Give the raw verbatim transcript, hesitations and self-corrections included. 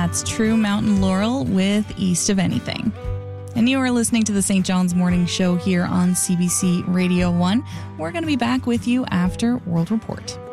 That's True Mountain Laurel with East of Anything. And you are listening to the Saint John's Morning Show here on C B C Radio one. We're going to be back with you after World Report.